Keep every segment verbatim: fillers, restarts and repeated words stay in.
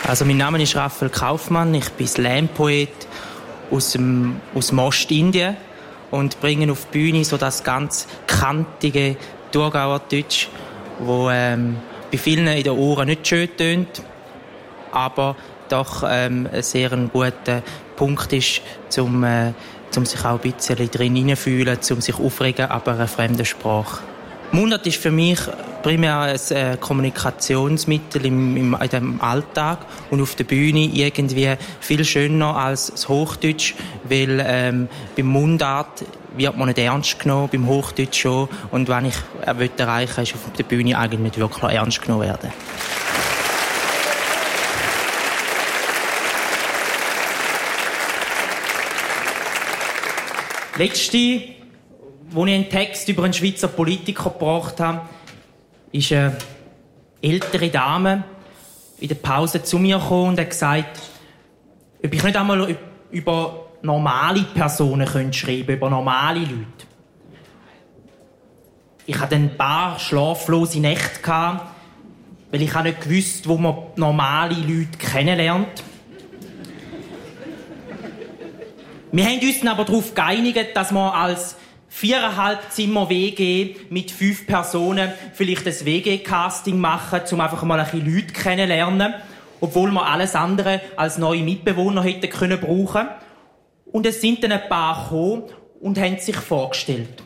Also mein Name ist Raphael Kaufmann, ich bin Slam-Poet aus dem, aus dem Ostindien und bringe auf die Bühne so das ganz kantige Thurgauer Deutsch, wo ähm, bei vielen in den Ohren nicht schön tönt, aber doch ähm, ein sehr ein guter Punkt ist, um äh, um sich auch ein bisschen drin hineinfühlen, um sich aufregen, aber eine fremde Sprache. Mundart ist für mich primär ein äh, Kommunikationsmittel im, im, in dem Alltag und auf der Bühne irgendwie viel schöner als das Hochdeutsch, weil ähm, beim Mundart wird man nicht ernst genommen, beim Hochdeutsch schon, und wenn ich äh, will erreichen, ist auf der Bühne eigentlich nicht wirklich ernst genommen werden. Letzte, wo ich einen Text über einen Schweizer Politiker gebracht habe, ist eine ältere Dame in der Pause zu mir gekommen und hat gesagt, ob ich nicht einmal über normale Personen schreiben könnte, über normale Leute. Ich hatte ein paar schlaflose Nächte, weil ich auch nicht gewusst, wo man normale Leute kennenlernt. Wir haben uns dann aber darauf geeinigt, dass wir als viereinhalb Zimmer W G mit fünf Personen vielleicht ein W G-Casting machen, um einfach mal ein bisschen Leute kennenzulernen, obwohl wir alles andere als neue Mitbewohner hätten können brauchen. Und es sind dann ein paar gekommen und haben sich vorgestellt.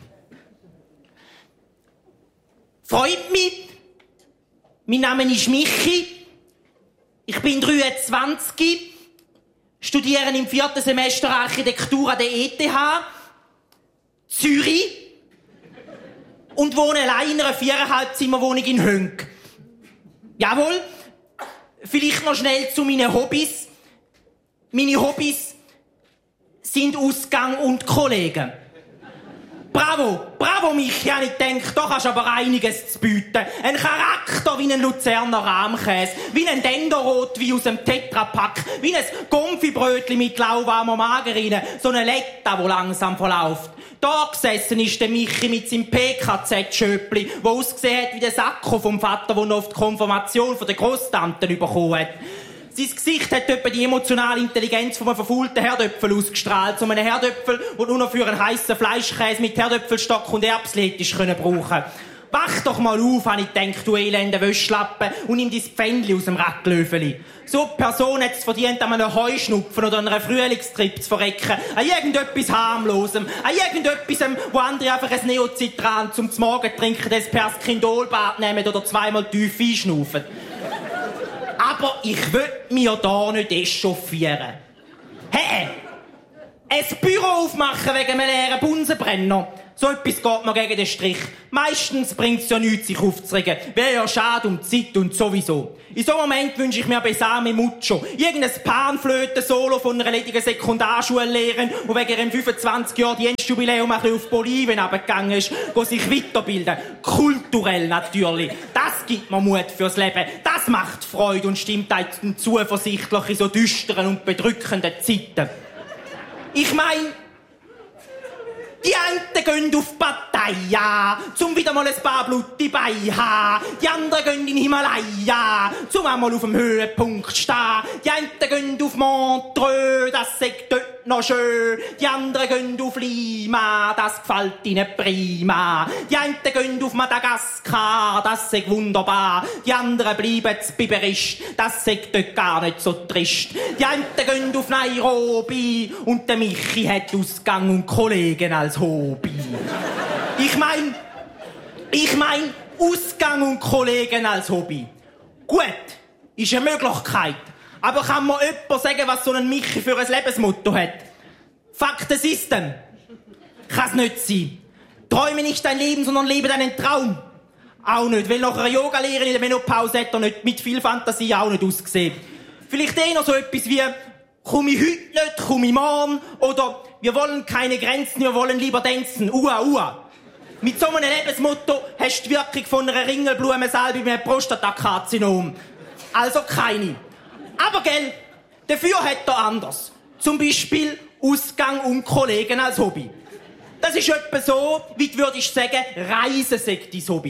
Freut mich. Mein Name ist Michi. Ich bin dreiundzwanzig. Studiere im vierten Semester Architektur an der E T H. Zürich. Und wohne allein in einer viereinhalb Zimmerwohnung in Hönk. Jawohl. Vielleicht noch schnell zu meinen Hobbys. Meine Hobbys sind Ausgang und Kollegen. Bravo, bravo Michi, habe ich gedacht, da kannst du aber einiges zu bieten. Ein Charakter wie ein Luzerner Rahmkäse, wie ein Dendorot wie aus dem Tetrapack, wie ein Konfibrötli mit lauwarmer Margarine, so eine Letta, wo langsam verläuft. Da gesessen ist der Michi mit seinem P K Z-Schöppli, wo ausgesehen hat wie der Sakko vom Vater, der noch auf die Konfirmation von der Grosstanten bekommen hat. Sein Gesicht hat etwa die emotionale Intelligenz von einem verfaulten Herdöpfel ausgestrahlt, so einen Herdöpfel, den nur noch für einen heissen Fleischkäse mit Herdöpfelstock und Erbsli hättest können brauchen. Wach doch mal auf, habe ich gedacht, du elende Wäschlappe, und nimm dein Pfändli aus dem Racklöfeli. So eine Person hat es verdient, an einem Heuschnupfen oder an einer Frühlingstrip zu verrecken, an irgendetwas harmlosem, an irgendetwas, wo andere einfach ein Neocitran zum Morgen trinken, das Perskindolbad nehmen oder zweimal tief einschnaufen. Aber ich will mir da nicht echauffieren. Hey, ein Büro aufmachen wegen einem leeren Bunsenbrenner. So etwas geht mir gegen den Strich. Meistens bringt es ja nichts, sich aufzuregen. Wäre ja schade um die Zeit und sowieso. In so einem Moment wünsche ich mir Besame Mucho. Irgendein Panflöten-Solo von einer ledigen Sekundarschullehrerin, die wegen ihrem fünfundzwanzig Jahre Dienstjubiläum ein bisschen auf Bolivien runtergegangen ist, die sich weiterbilden. Kulturell natürlich. Das gibt mir Mut fürs Leben. Das macht Freude und stimmt einem zuversichtlich in so düsteren und bedrückenden Zeiten. Ich meine, die einen gehen auf die Partei, ja, zum wieder mal ein paar blutige Beine haben. Die anderen gehen in den Himalaya, zum einmal auf dem Höhepunkt stehen. Die einen gehen auf Montreux, das sagt dort noch schön. Die anderen gehen auf Lima, das gefällt ihnen prima. Die einen gehen auf Madagaskar, das sagt wunderbar. Die anderen bleiben zu Biberist, das sagt dort gar nicht so trist. Die einen gehen auf Nairobi und der Michi hat Ausgang und Kollegen als Hobby. Ich mein, ich mein, Ausgang und Kollegen als Hobby. Gut, ist eine Möglichkeit. Aber kann mir jemand sagen, was so ein Michi für ein Lebensmotto hat? Fuck the system. Kann's nicht sein. Träume nicht dein Leben, sondern lebe deinen Traum. Auch nicht, weil nach einer Yoga-Lehrerin in der Menopause hat er nicht mit viel Fantasie auch nicht ausgesehen. Vielleicht eh noch so etwas wie, komm ich heute nicht, komm ich morgen, oder wir wollen keine Grenzen, wir wollen lieber tanzen, ua, ua. Mit so einem Lebensmotto hast du die Wirkung von einer Ringelblumensalbe mit einem Prostatakarzinom. Also keine. Aber gell, dafür hat er anders. Zum Beispiel Ausgang und Kollegen als Hobby. Das ist etwa so, wie du würdest sagen, Reisen sei dein Hobby.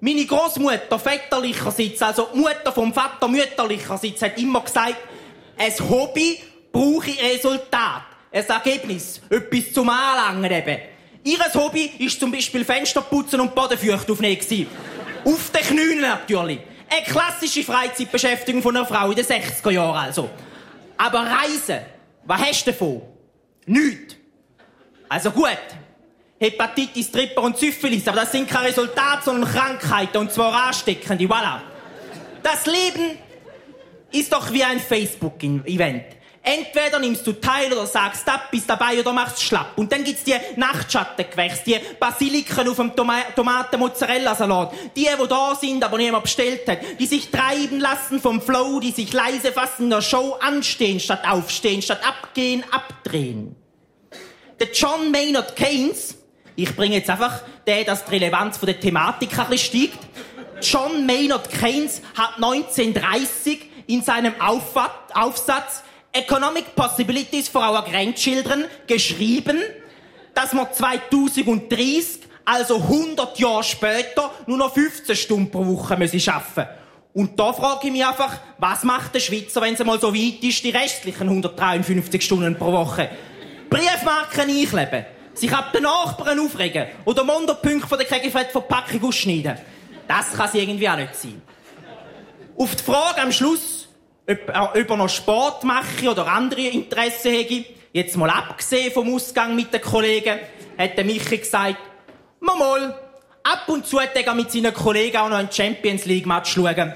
Meine Großmutter väterlicherseits, also die Mutter vom Vater mütterlicherseits, hat immer gesagt, ein Hobby brauche Resultat, ein Ergebnis, etwas zum Anlangen eben. Ihres Hobby war zum Beispiel Fensterputzen und Bodenfeucht aufnehmen. Auf den Knien natürlich. Eine klassische Freizeitbeschäftigung von einer Frau in den sechziger Jahren also. Aber Reisen, was hast du davon? Nichts. Also gut. Hepatitis, Tripper und Syphilis, aber das sind keine Resultate, sondern Krankheiten, und zwar ansteckende, voilà. Das Leben ist doch wie ein Facebook-Event. Entweder nimmst du teil oder sagst ab, bist dabei oder machst schlapp. Und dann gibt's die Nachtschattengewächse, die Basiliken auf dem Toma- Tomaten-Mozzarella-Salat. Die, die da sind, aber niemand bestellt hat. Die sich treiben lassen vom Flow, die sich leise fassen in der Show, anstehen statt aufstehen, statt abgehen, abdrehen. Der John Maynard Keynes, ich bringe jetzt einfach den, dass die Relevanz von der Thematik ein bisschen steigt. John Maynard Keynes hat neunzehnhundertdreißig in seinem Auffat- Aufsatz Economic Possibilities for Our Grandchildren geschrieben, dass wir zweitausenddreißig, also hundert Jahre später, nur noch fünfzehn Stunden pro Woche müssen arbeiten. Und da frage ich mich einfach, was macht der Schweizer, wenn es mal so weit ist, die restlichen hundertdreiundfünfzig Stunden pro Woche? Briefmarken einkleben, sich ab den Nachbarn aufregen oder Mondopunkte von der Kegelfett-Verpackung ausschneiden. Das kann es irgendwie auch nicht sein. Auf die Frage am Schluss, ob er noch Sport mache oder andere Interessen hätte, jetzt mal abgesehen vom Ausgang mit den Kollegen, hat der Michi gesagt, mal mal, ab und zu hat er mit seinen Kollegen auch noch einen Champions League Match schauen.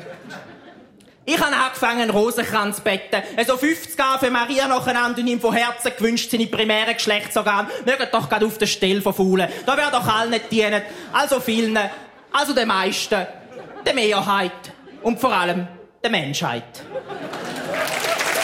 Ich habe angefangen, einen Rosenkranz zu betten. Also fünfzig Ave Maria nacheinander und ihm von Herzen gewünscht, seine primären Geschlechtsorgane mögen doch gerade auf der Stelle verfaulen. Da wäre doch allen nicht dienen. Also vielen, also den meisten, der Mehrheit und vor allem der Menschheit.